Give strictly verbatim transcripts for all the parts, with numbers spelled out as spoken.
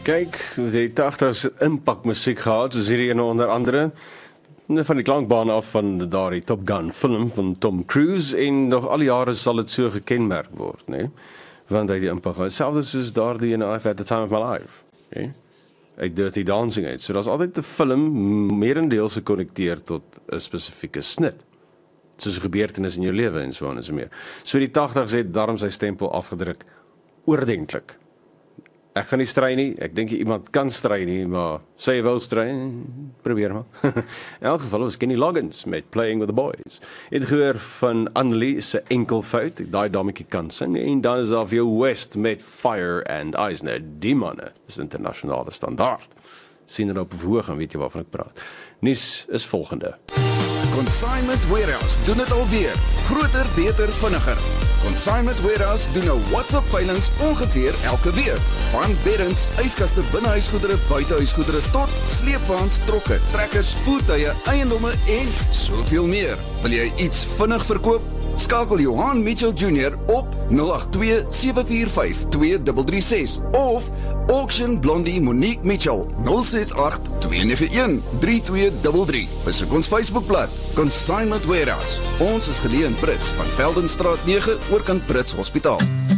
Kyk, die tagtigs impak musiek gehad, soos hierdie ene onder andere, van die klankbaan af van daardie Top Gun film van Tom Cruise, en nog al die jare sal dit so gekenmerk word, nee? Want hy die impak gehad, selfs soos daardie ene I've Had the Time of My Life, nee? Uit Dirty Dancing uit, so daar's altyd 'n film meerendeels gekonnekteer tot 'n spesifieke snit, soos 'n gebeurtenis in jou lewe en so aan en so meer. So die tagtigs het daarom sy stempel afgedruk, oordenklik. Ek gaan nie stry nie, ek dink iemand kan stry nie, maar sê jy wil stry, probeer maar. In elk geval was Kenny Loggins met Playing with the Boys. Het gehoor van Annelie se enkelfout, daai dametjie kan sing, en dan is daar vir West met Fire and Ice. Nou, die manne is internasionale standaard. Sien er op verhoog en weet jy waarvan ek praat. Nuus is volgende. Consignment Warehouse doen dit alweer. Groter, beter, vinniger. Consignment Warehouse doen nou WhatsApp veilings ongeveer elke week. Van beddens, yskaste, binnehuisgoedere, buitehuisgoedere tot sleepwaens, trokke, trekkers, voertuie, eiendomme en soveel meer. Wil jy iets vinnig verkoop? Skakel Johan Mitchell Junior op nul agt twee sewe vier vyf twee drie drie ses of Auction Blondie Monique Mitchell nul ses agt twee nege een drie twee drie drie. Besoek ons Facebookblad Consignment Warehouse. Ons is geleë in Brits van Veldenstraat nege oorkant Brits Hospitaal.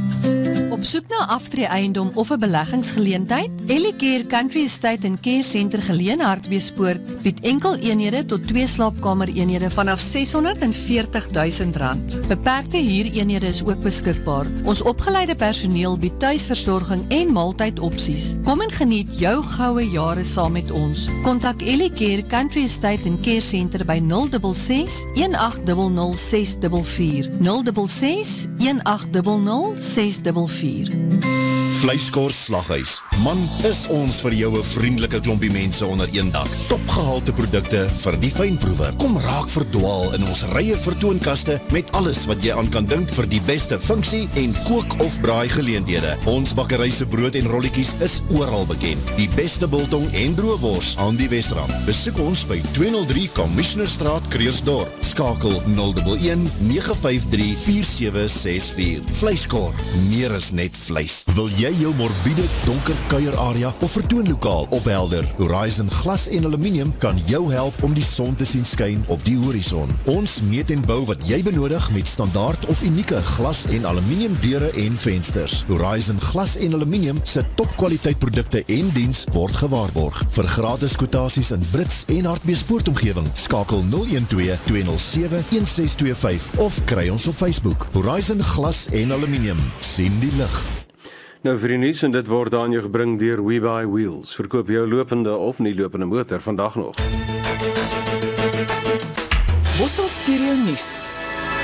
Op soek na aftree eiendom of 'n beleggingsgeleentheid? Ellicare Country Estate en Care Center geleë in Hartbeespoort bied enkel eenhede tot twee slaapkamer eenhede vanaf ses honderd en veertig duisend rand. Beperkte huureenhede is ook beskikbaar. Ons opgeleide personeel bied tuisversorging en maaltydopsies. Kom en geniet jou goue jare saam met ons. Kontak Ellicare Country Estate en Care Center by nul ses ses een agt nul nul ses vier vier, nul ses ses een agt nul nul ses vier vier. Vleiskors Slaghuis. Man, is ons vir jou 'n vriendelike klompie mense onder een dak. Topgehalte produkte vir die fynproewer. Kom raak verdwaal in ons rye vertoonkaste met alles wat jy aan kan dink vir die beste funksie en kook of braai geleenthede. Ons bakkery se brood en rolletjies is oral bekend. Die beste biltong en droewors aan die Wesrand. Besoek ons by tweehonderd drie Commissionerstraat, Kreersdorp. Skakel nul een een nege vyf drie vier sewe ses vier. Vleiskor, meer as net vleis. Wil jy jou morbiede, donker kuierarea of vertoonlokaal ophelder? Horizon Glas en Aluminium kan jou help om die son te sien skyn op die horison. Ons meet en bou wat jy benodig met standaard of unieke glas en aluminium deure en vensters. Horizon Glas en Aluminium se topkwaliteit produkte en diens word gewaarborg. Vir gratis kwotasies in Brits en Hartbeespoort omgewing, skakel nul een twee twee nul sewe een ses twee vyf of kry ons op Facebook. Horizon Glas en Aluminium, sien die lig. Nou vir die nuus, en dit word aan jou gebring deur We Buy Wheels. Verkoop jou lopende of nie lopende motor vandag nog. Bosveld Stereo Nuus.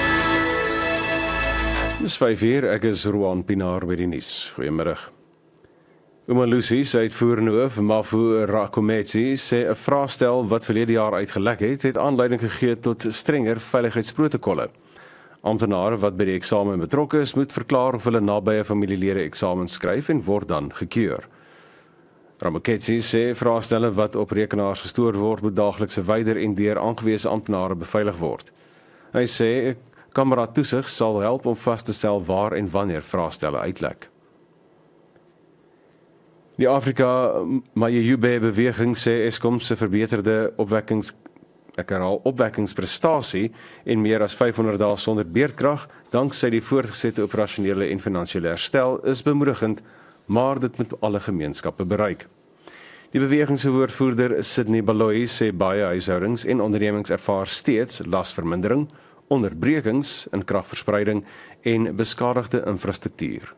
Dis vyf uur, ek is Roan Pinaar by die nuus. Goeiemiddag. Ouma Lucy, sy uitvoerende Mafu Rakometsi, sê 'n vraestel wat verlede jaar uitgelek het, het aanleiding gegee tot strenger veiligheidsprotokolle. Amptenare wat by die eksamen betrokke is, moet verklaar of hulle nabye familielede eksamen skryf en word dan gekeur. Ramaketsi sê vraestelle wat op rekenaars gestoor word, moet daagliks verwyder en deur aangewese amptenare beveilig word. Hy sê kamera toesig sal help om vas te stel waar en wanneer vraestelle uitlek. Die Afrika Mayayube beweging sê Eskom se verbeterde opwekkings Ek herhaal opwekkingsprestasie en meer as vyfhonderd dae sonder beerdkrag, danksy die voortgesette operasionele en finansiële herstel, is bemoedigend, maar dit moet alle gemeenskappe bereik. Die beweging se woordvoerder Sydney Baloyi sê baie huishoudings en ondernemings ervaar steeds lasvermindering, onderbrekings in kragverspreiding en beskadigde infrastruktuur.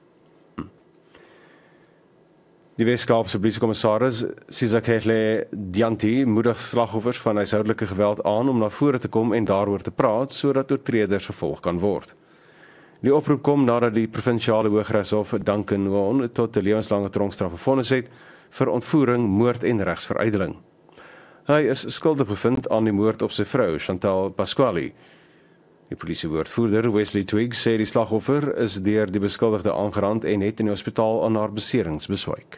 Die Weskaapse polisiekommissaris Sizakele Dianti moedig slagoffers van huishoudelike geweld aan om na vore te kom en daaroor te praat, sodat oortreders gevolg kan word. Die oproep kom nadat die provinsiale Hooggeregshof Duncan Nguyen tot 'n lewenslange tronkstraf gevonnis het vir ontvoering, moord en regsverydeling. Hy is skuldig bevind aan die moord op sy vrou, Chantal Pasquale. Die polisiewoordvoerder Wesley Twigg sê die slagoffer is deur die beskuldigde aangerand en het in die hospitaal aan haar beserings beswyk.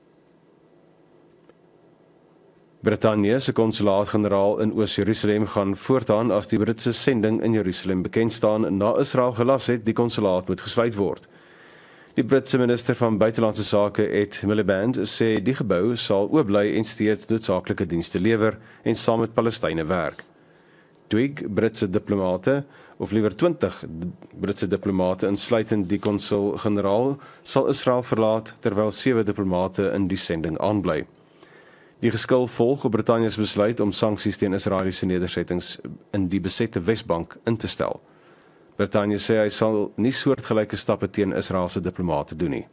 Brittanje se konsulaat-generaal in Oos-Jerusalem gaan voortaan as die Britse sending in Jerusalem bekend staan na Israel gelas het, die konsulaat moet gesluit word. Die Britse minister van Buitelandse Sake, Ed Miliband, sê die gebou sal oop bly en steeds noodsaaklike dienste lewer en saam met Palestynë werk. Twig Britse diplomate, of liewer twintig Britse diplomate, insluitend die konsul-generaal, sal Israel verlaat, terwyl sewe diplomate in die sending aanbly. Die geskil volg op Britannië se besluit om sanksies teen Israeliese nedersettings in die besette Wesbank in te stel. Britannië sê hy sal nie soortgelyke stappe teen Israeliese diplomate doen nie.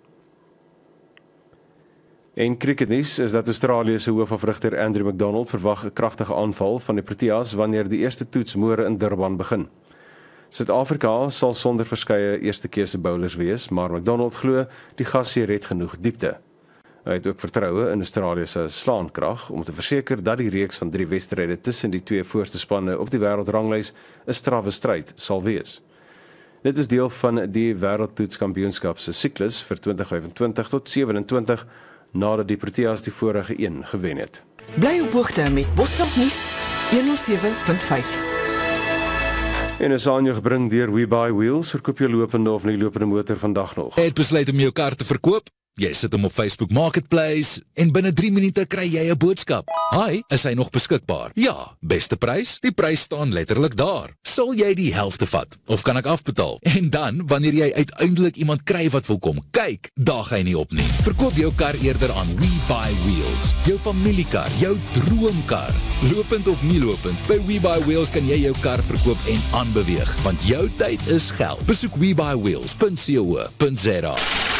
En cricketnuus is dat Australië se hoofafrigter Andrew McDonald verwag 'n kragtige aanval van die Proteas wanneer die eerste toets môre in Durban begin. Suid-Afrika sal sonder verskeie eerste keuse bowlers wees, maar McDonald glo die gasie red genoeg diepte. Hy het ook vertroue in Australië se slaankrag om te verseker dat die reeks van drie wedstryde tussen die twee voorste spanne op die wêreldranglys 'n strawwe stryd sal wees. Dit is deel van die wêreldtoetskampioenskap se siklus vir twintig vyf-en-twintig tot sewe-en-twintig nadat die Proteas die vorige een gewen het. Bly op hoogte met Bosveld Nuus honderd sewe punt vyf. En is aan jou gebring deur We Buy Wheels, verkoop jou lopende of nie lopende motor vandag nog. Het besluit om jou kar te verkoop? Jy sit hom op Facebook Marketplace en binne drie minute kry jy 'n boodskap. Hi, is hy nog beskikbaar? Ja, beste prys? Die prys staan letterlik daar. Sal jy die helfte vat of kan ek afbetaal? En dan, wanneer jy uiteindelik iemand kry wat wil kom kyk, daag hy nie op nie. Verkoop jou kar eerder aan We Buy Wheels. Jou familiekar, jou droomkar. Lopend of nie lopend, by We Buy Wheels kan jy jou kar verkoop en aanbeweeg, want jou tyd is geld. Besoek we buy wheels punt co punt za.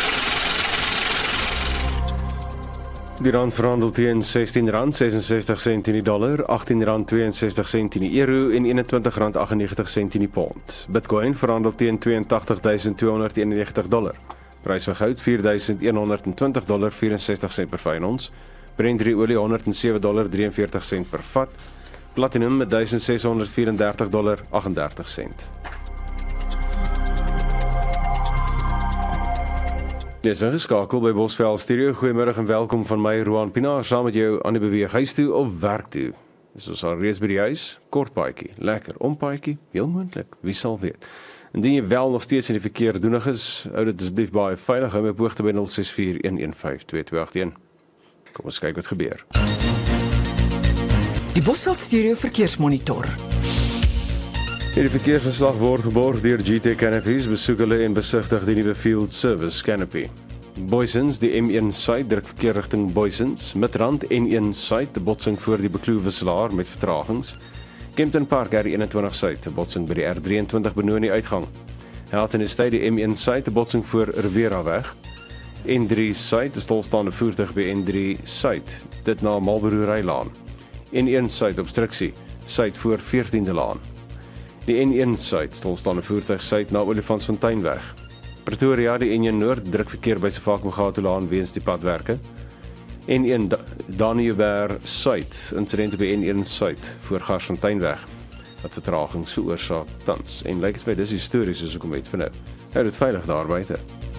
Die rand verhandel teen sestien rand sesensestig sent in die dollar, agttien rand tweeënsestig sent in die euro en eenentwintig rand aggennegentig sent in die pond. Bitcoin verhandel teen twee en tagtig duisend twee honderd eenennegentig dollar. Prys vir goud vier duisend een honderd en twintig dollar vierensestig sent per fyn ons. Brent olie honderd en sewe dollar drieënveertig sent per vat. Platinum met duisend ses honderd vierendertig dollar aggendertig sent. Dis ingeskakel by Bosveld Stereo. Goeiemiddag en welkom van my, Roan Pinaar, saam met jou aan die beweeg huis toe of werk toe. Dis ons al reeds by die huis, kort paadjie, lekker ompaadjie, heel moontlik, wie sal weet. Indien jy wel nog steeds in die verkeer doenig is, hou dit asseblief baie veilig, hou my op hoogte by nul ses vier een een vyf twee twee agt een. Kom ons kyk wat gebeur. Die Bosveld Stereo verkeersmonitor. Die verkeersverslag word geborg deur G T Canopies, besoek hulle en besigtig die nuwe Field Service Canopy. Boysens, die M een site druk verkeer rigting Boysens, Midrand N een site, botsing voor die Bekloe-wisselaar met vertragings. Kempton Park R eenentwintig site, botsing by die R drieëntwintig Benoni die uitgang. Halton Estate, die M een site, botsing voor Rivera weg. N drie site, stilstaande voertuig by N drie site, dit na Marlborough Rylaan. N een site, obstruksie, site voor veertiende laan. Die N een site, stilstaande voertuig site na Olifantsfonteinweg. Pretoria, die N een Noord, druk verkeer by Sefako-Gatolaan weens die padwerke. N een Daniëber site, incidente by N een site, voor Garsfonteinweg, wat vertragings veroorsaak tans. En lyk het by dis histories soos ek hom het vind. Hou dit veilig daar buite.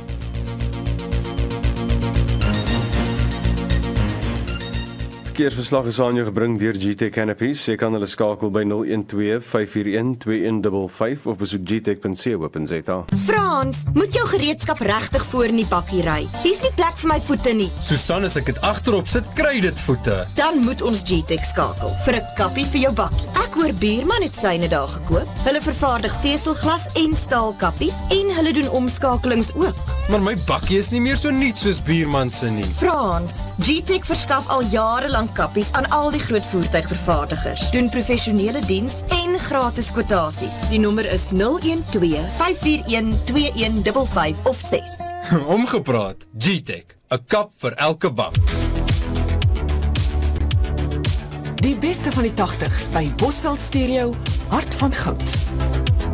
Verkeersverslag is aan jou gebring deur G T Canopies. Jy kan hulle skakel by nul een twee vyf vier een twee een vyf vyf of besoek g tech punt co punt za. Frans, moet jou gereedskap regtig voor in die bakkie ry. Hier's nie plek vir my voete nie. Susan, as ek dit agterop sit, kry dit voete. Dan moet ons G-Tech skakel vir 'n kappie vir jou bakkie. Ek hoor Buurman het syne daar gekoop. Hulle vervaardig veselglas en staalkappies en hulle doen omskakelings ook. Maar my bakkie is nie meer so nuut soos Buurman se nie. Frans, G-Tech verskaf al jare lank kappies aan al die groot voertuigvervaardigers. Doen professionele diens en gratis kwotasies. Die nommer is nul een twee vyf vier een twee een vyf vyf of ses. Omgepraat, G-Tech, 'n kap vir elke bak. Die beste van die tagtigs by Bosveld Stereo, hart van goud.